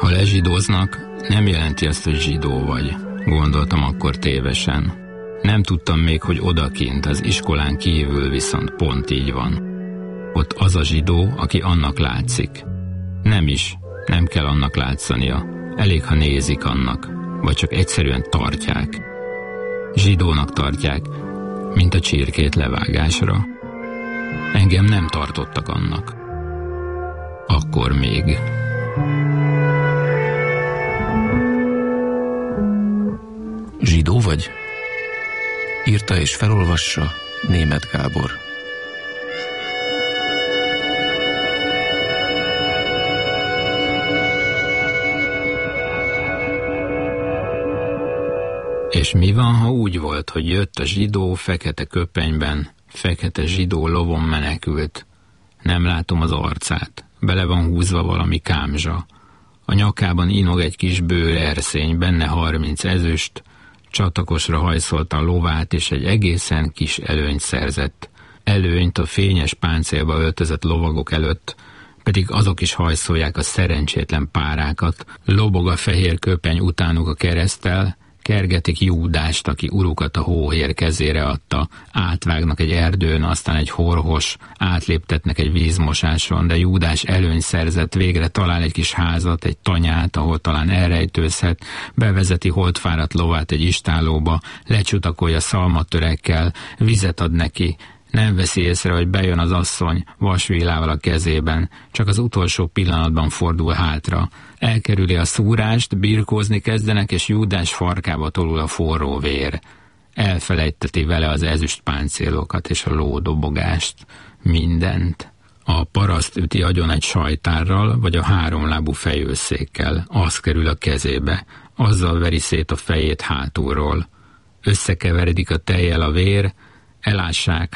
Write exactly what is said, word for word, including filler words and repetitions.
Ha lezsidóznak, nem jelenti azt, hogy zsidó vagy, gondoltam akkor tévesen. Nem tudtam még, hogy odakint, az iskolán kívül viszont pont így van. Ott az a zsidó, aki annak látszik. Nem is, nem kell annak látszania. Elég, ha nézik annak, vagy csak egyszerűen tartják. Zsidónak tartják, mint a csirkét levágásra. Engem nem tartottak annak. Akkor még. Zsidó vagy? Írta és felolvassa Németh Gábor. És mi van, ha úgy volt, hogy jött a zsidó fekete köpenyben, fekete zsidó lovon menekült? Nem látom az arcát, bele van húzva valami kámzsa. A nyakában inog egy kis bőr erszény, benne harminc ezüst, csatakosra hajszolta a lovát, és egy egészen kis előnyt szerzett. Előnyt a fényes páncélba öltözött lovagok előtt, pedig azok is hajszolják a szerencsétlen párákat. Lobog a fehér köpeny utánuk a kereszttel, kergetik Júdást, aki urukat a hóhér kezére adta, átvágnak egy erdőn, aztán egy horhos, átléptetnek egy vízmosáson, de Júdás előny szerzett, végre talál egy kis házat, egy tanyát, ahol talán elrejtőzhet, bevezeti holtfáradt lovát egy istállóba, lecsutakolja szalmatörekkel, vizet ad neki, nem veszi észre, hogy bejön az asszony vasvillával a kezében, csak az utolsó pillanatban fordul hátra. Elkerüli a szúrást, birkózni kezdenek, és Júdás farkába tolul a forró vér. Elfelejteti vele az ezüst páncélokat és a lódobogást, mindent. A paraszt üti agyon egy sajtárral, vagy a háromlábú fejőszékkel, az kerül a kezébe, azzal veri szét a fejét hátulról. Összekeveredik a tejjel a vér, elássák,